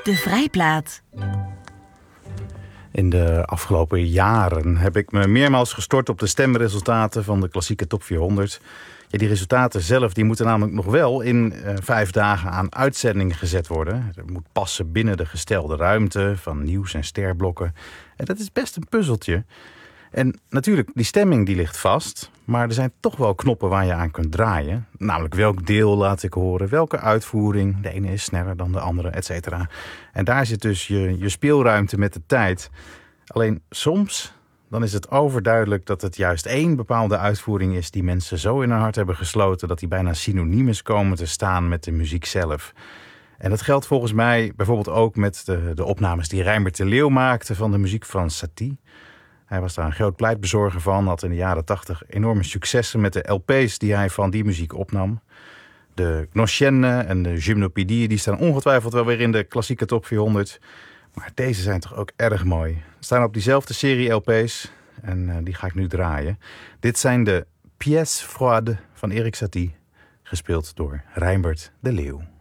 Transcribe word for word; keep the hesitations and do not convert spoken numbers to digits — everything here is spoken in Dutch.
De Vrijplaat. In de afgelopen jaren heb ik me meermaals gestort op de stemresultaten van de klassieke top vierhonderd. Ja, die resultaten zelf die moeten namelijk nog wel in uh, vijf dagen aan uitzending gezet worden. Dat moet passen binnen de gestelde ruimte van nieuws- en sterblokken. En dat is best een puzzeltje. En natuurlijk, die stemming die ligt vast. Maar er zijn toch wel knoppen waar je aan kunt draaien. Namelijk welk deel laat ik horen, welke uitvoering. De ene is sneller dan de andere, et cetera. En daar zit dus je, je speelruimte met de tijd. Alleen soms dan is het overduidelijk dat het juist één bepaalde uitvoering is die mensen zo in hun hart hebben gesloten dat die bijna synoniem is komen te staan met de muziek zelf. En dat geldt volgens mij bijvoorbeeld ook met de, de opnames die Reimbert de Leeuw maakte van de muziek van Satie. Hij was daar een groot pleitbezorger van, had in de jaren tachtig enorme successen met de L P's die hij van die muziek opnam. De Gnoscienne en de Gymnopédie die staan ongetwijfeld wel weer in de klassieke top vierhonderd. Maar deze zijn toch ook erg mooi. Ze staan op diezelfde serie L P's en uh, die ga ik nu draaien. Dit zijn de Pièces Froides van Erik Satie, gespeeld door Reimbert de Leeuw.